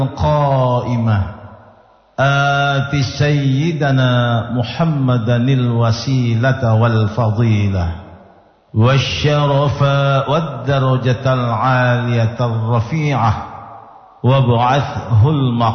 القائمة آت سيدنا محمدا الوسيلة والفضيلة والشرف والدرجة العالية الرفيعة وابعثه